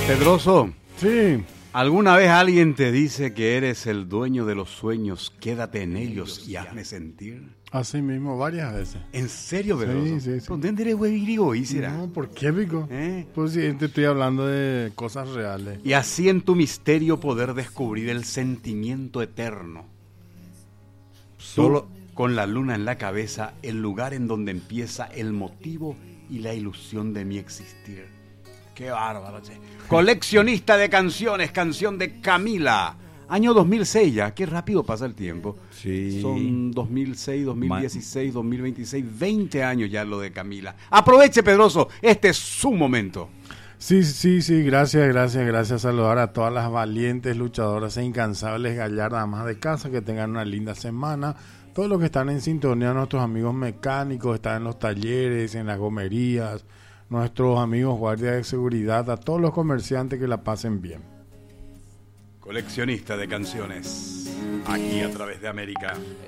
Pedroso, Sí. ¿alguna vez alguien te dice que eres el dueño de los sueños? Quédate en ellos y hazme sentir. Así mismo, varias veces. ¿En serio, Pedroso? Sí. ¿Dónde eres huevirigo, será? No, ¿por qué, Pico? ¿Eh? Pues sí, te estoy hablando de cosas reales. Y así en tu misterio poder descubrir el sentimiento eterno. Solo con la luna en la cabeza, el lugar en donde empieza el motivo y la ilusión de mi existir. ¡Qué bárbaro, che! Coleccionista de canciones, canción de Camila. Año 2006 ya, qué rápido pasa el tiempo. Sí. Son 2006, 2016, 2026, 20 años ya lo de Camila. Aproveche, Pedroso, este es su momento. Sí, gracias. Saludar a todas las valientes luchadoras e incansables gallardas amas de casa, que tengan una linda semana. Todos los que están en sintonía, nuestros amigos mecánicos, están en los talleres, en las gomerías, nuestros amigos guardias de seguridad, a todos los comerciantes que la pasen bien. Coleccionista de canciones, aquí a través de América.